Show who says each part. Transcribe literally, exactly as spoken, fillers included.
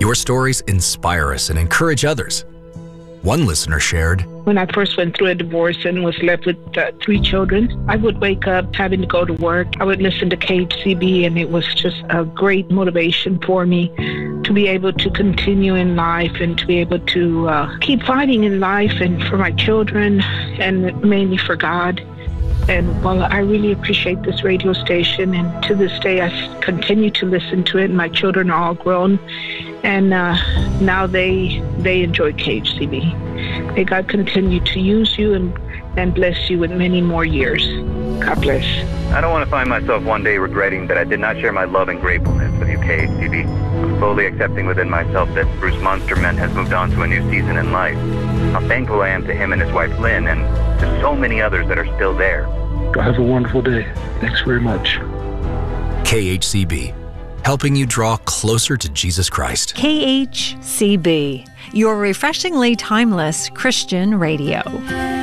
Speaker 1: Your stories inspire us and encourage others. One listener shared,
Speaker 2: when I first went through a divorce and was left with uh, three children, I would wake up having to go to work. I would listen to K H C B, and it was just a great motivation for me to be able to continue in life and to be able to uh, keep fighting in life and for my children and mainly for God. And well, I really appreciate this radio station, and to this day I continue to listen to it. My children are all grown, and uh, now they they enjoy K H C B. May God continue to use you and, and bless you with many more years. God bless.
Speaker 3: I don't want to find myself one day regretting that I did not share my love and gratefulness with you, K H C B. I'm slowly accepting within myself that Bruce Monsterman has moved on to a new season in life. How thankful I am to him and his wife Lynn, and to so many others that are still there.
Speaker 4: Have a wonderful day. Thanks very much.
Speaker 1: K H C B, helping you draw closer to Jesus Christ.
Speaker 5: K H C B, your refreshingly timeless Christian radio.